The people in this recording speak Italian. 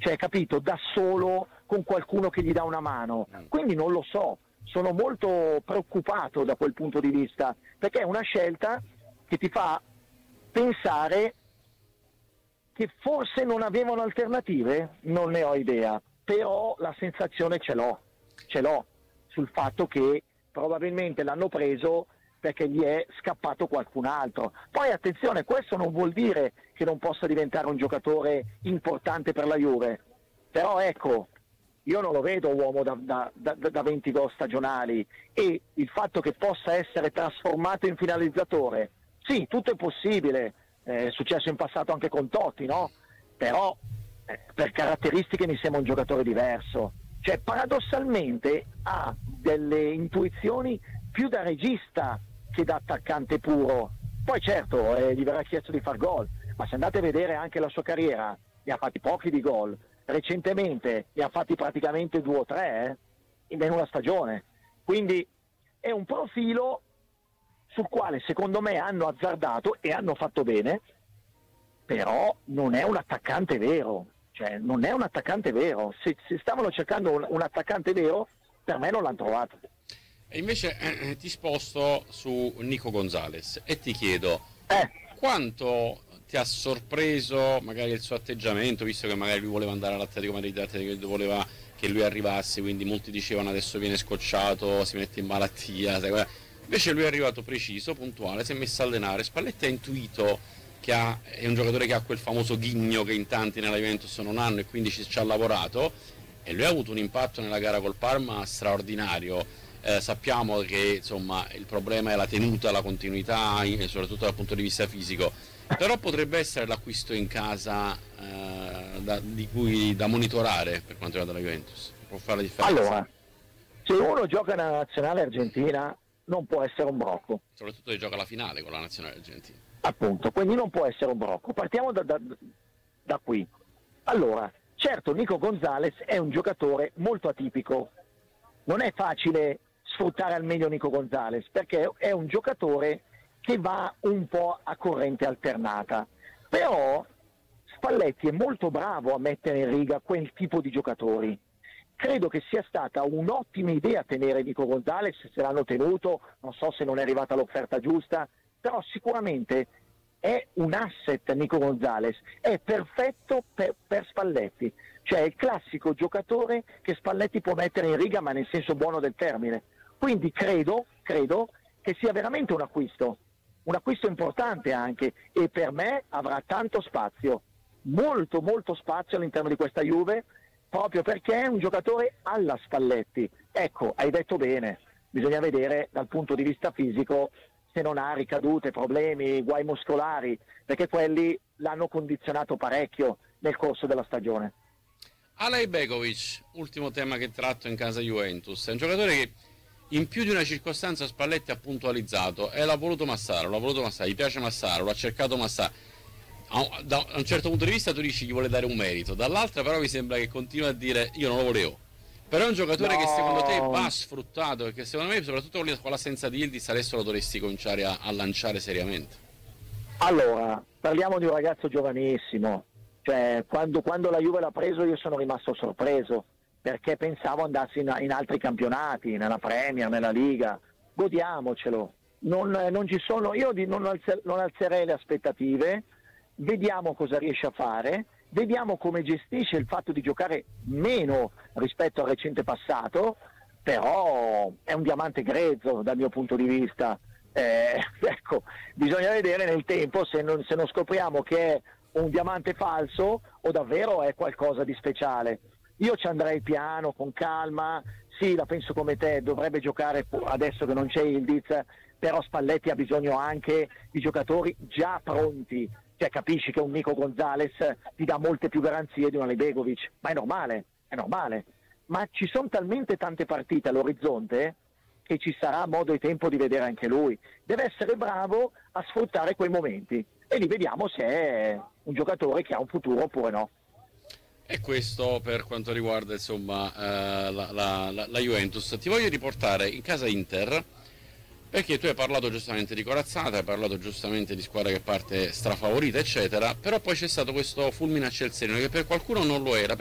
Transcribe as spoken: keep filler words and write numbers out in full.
cioè capito, da solo con qualcuno che gli dà una mano, quindi non lo so, sono molto preoccupato da quel punto di vista, perché è una scelta che ti fa pensare che forse non avevano alternative, non ne ho idea, però la sensazione ce l'ho, ce l'ho sul fatto che probabilmente l'hanno preso perché gli è scappato qualcun altro. Poi attenzione, questo non vuol dire che non possa diventare un giocatore importante per la Juve, però ecco, io non lo vedo uomo da, da, da, da venti gol stagionali, e il fatto che possa essere trasformato in finalizzatore, sì, tutto è possibile, è successo in passato anche con Totti, no? Però eh, per caratteristiche mi sembra un giocatore diverso, cioè paradossalmente ha delle intuizioni più da regista che da attaccante puro. Poi certo eh, gli verrà chiesto di far gol, ma se andate a vedere anche la sua carriera, ne ha fatti pochi di gol, recentemente ne ha fatti praticamente due o tre eh, in una stagione, quindi è un profilo sul quale secondo me hanno azzardato e hanno fatto bene, però non è un attaccante vero, cioè non è un attaccante vero, se, se stavano cercando un, un attaccante vero, per me non l'hanno trovato. E invece eh, ti sposto su Nico Gonzalez e ti chiedo eh. quanto ti ha sorpreso magari il suo atteggiamento, visto che magari lui voleva andare all'Atletico Madrid, l'Atletico voleva che lui arrivasse, quindi molti dicevano adesso viene scocciato, si mette in malattia, sai, invece lui è arrivato preciso, puntuale, si è messo a allenare. Spalletti ha intuito che ha, è un giocatore che ha quel famoso ghigno che in tanti nella Juventus non hanno, e quindi ci, ci ha lavorato, e lui ha avuto un impatto nella gara col Parma straordinario. Eh, sappiamo che insomma il problema è la tenuta, la continuità, soprattutto dal punto di vista fisico, però potrebbe essere l'acquisto in casa eh, da, di cui da monitorare per quanto riguarda la Juventus, può fare la differenza. Allora, se uno gioca nella nazionale argentina non può essere un brocco, soprattutto se gioca la finale con la nazionale argentina, appunto, quindi non può essere un brocco. Partiamo da, da, da qui. Allora, certo, Nico Gonzalez è un giocatore molto atipico, non è facile sfruttare al meglio Nico Gonzalez perché è un giocatore che va un po' a corrente alternata, però Spalletti è molto bravo a mettere in riga quel tipo di giocatori. Credo che sia stata un'ottima idea tenere Nico Gonzalez, se l'hanno tenuto, non so se non è arrivata l'offerta giusta, però sicuramente è un asset Nico Gonzalez, è perfetto per, per Spalletti, cioè è il classico giocatore che Spalletti può mettere in riga, ma nel senso buono del termine. Quindi credo, credo che sia veramente un acquisto, un acquisto importante anche, e per me avrà tanto spazio, molto molto spazio all'interno di questa Juve, proprio perché è un giocatore alla Spalletti. Ecco, hai detto bene, bisogna vedere dal punto di vista fisico se non ha ricadute, problemi, guai muscolari, perché quelli l'hanno condizionato parecchio nel corso della stagione. Alej Begovic, ultimo tema che tratto in casa Juventus, è un giocatore che in più di una circostanza Spalletti ha puntualizzato e l'ha voluto Massaro, l'ha voluto Massaro, gli piace Massaro, l'ha cercato Massaro. Da un certo punto di vista tu dici gli vuole dare un merito, dall'altra però mi sembra che continua a dire io non lo volevo. Però è un giocatore no. che secondo te va sfruttato, perché secondo me soprattutto con l'assenza di Yildiz adesso lo dovresti cominciare a, a lanciare seriamente. Allora, parliamo di un ragazzo giovanissimo, cioè quando, quando la Juve l'ha preso io sono rimasto sorpreso, perché pensavo andasse in, in altri campionati, nella Premier, nella Liga. Godiamocelo, non, non ci sono, io di, non, alzer, non alzerei le aspettative, vediamo cosa riesce a fare, vediamo come gestisce il fatto di giocare meno rispetto al recente passato, però è un diamante grezzo dal mio punto di vista. Eh, ecco, bisogna vedere nel tempo se non, se non scopriamo che è un diamante falso o davvero è qualcosa di speciale. Io ci andrei piano, con calma, sì, la penso come te, dovrebbe giocare adesso che non c'è Yildiz, però Spalletti ha bisogno anche di giocatori già pronti, cioè capisci che un Nico Gonzalez ti dà molte più garanzie di un Alej Begovic, ma è normale, è normale, ma ci sono talmente tante partite all'orizzonte che ci sarà modo e tempo di vedere anche lui, deve essere bravo a sfruttare quei momenti e lì vediamo se è un giocatore che ha un futuro oppure no. E questo per quanto riguarda insomma eh, la, la, la, la Juventus. Ti voglio riportare in casa Inter, perché tu hai parlato giustamente di corazzata, hai parlato giustamente di squadra che parte strafavorita eccetera, però poi c'è stato questo fulmine a ciel sereno che per qualcuno non lo era.